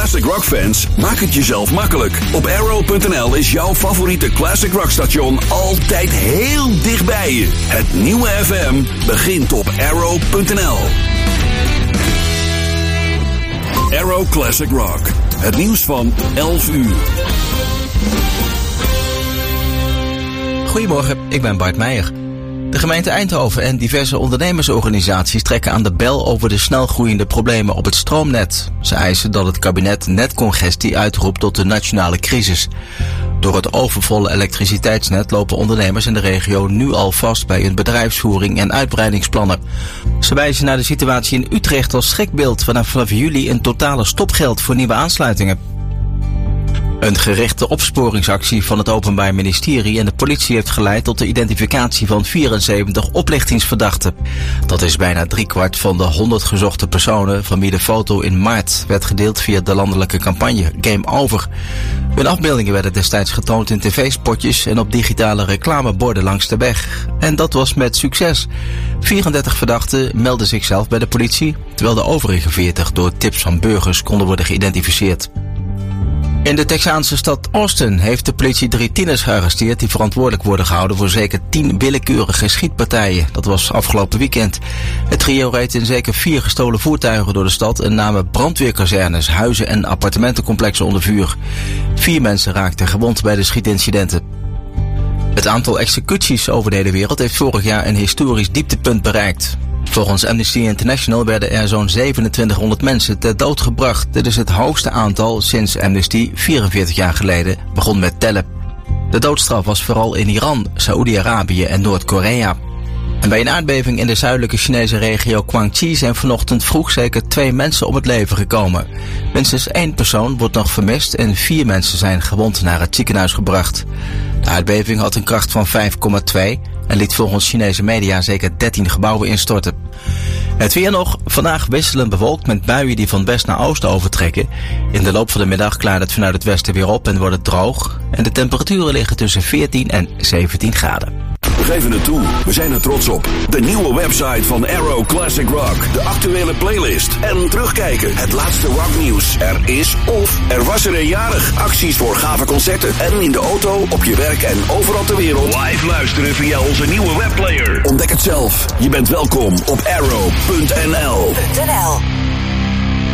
classic rock fans, maak het jezelf makkelijk. Op Arrow.nl is jouw favoriete classic rock station altijd heel dichtbij je. Het nieuwe FM begint op Arrow.nl. Arrow Classic Rock. Het nieuws van 11 uur. Goedemorgen, ik ben Bart Meijer. De gemeente Eindhoven en diverse ondernemersorganisaties trekken aan de bel over de snelgroeiende problemen op het stroomnet. Ze eisen dat het kabinet netcongestie uitroept tot de nationale crisis. Door het overvolle elektriciteitsnet lopen ondernemers in de regio nu al vast bij hun bedrijfsvoering en uitbreidingsplannen. Ze wijzen naar de situatie in Utrecht als schrikbeeld, vanaf juli een totale stopgeld voor nieuwe aansluitingen. Een gerichte opsporingsactie van het Openbaar Ministerie en de politie heeft geleid tot de identificatie van 74 oplichtingsverdachten. Dat is bijna 3/4 van de 100 gezochte personen van wie de foto in maart werd gedeeld via de landelijke campagne Game Over. Hun afbeeldingen werden destijds getoond in tv-spotjes en op digitale reclameborden langs de weg. En dat was met succes. 34 verdachten meldden zichzelf bij de politie, terwijl de overige 40 door tips van burgers konden worden geïdentificeerd. In de Texaanse stad Austin heeft de politie 3 tieners gearresteerd die verantwoordelijk worden gehouden voor zeker 10 willekeurige schietpartijen. Dat was afgelopen weekend. Het trio reed in zeker 4 gestolen voertuigen door de stad en namen brandweerkazernes, huizen en appartementencomplexen onder vuur. 4 mensen raakten gewond bij de schietincidenten. Het aantal executies over de hele wereld heeft vorig jaar een historisch dieptepunt bereikt. Volgens Amnesty International werden er zo'n 2700 mensen ter dood gebracht. Dit is het hoogste aantal sinds Amnesty 44 jaar geleden begon met tellen. De doodstraf was vooral in Iran, Saoedi-Arabië en Noord-Korea. En bij een aardbeving in de zuidelijke Chinese regio Guangxi zijn vanochtend vroeg zeker 2 mensen om het leven gekomen. Minstens 1 persoon wordt nog vermist en 4 mensen zijn gewond naar het ziekenhuis gebracht. De aardbeving had een kracht van 5,2 en liet volgens Chinese media zeker 13 gebouwen instorten. Het weer nog, vandaag wisselend bewolkt met buien die van west naar oosten overtrekken. In de loop van de middag klaart het vanuit het westen weer op en wordt het droog. En de temperaturen liggen tussen 14 en 17 graden. We geven het toe, we zijn er trots op. De nieuwe website van Arrow Classic Rock. De actuele playlist. En terugkijken, het laatste rocknieuws. Er is of er was er een jarig. Acties voor gave concerten. En in de auto, op je werk en overal ter wereld. Live luisteren via onze nieuwe webplayer. Ontdek het zelf. Je bent welkom op arrow.nl.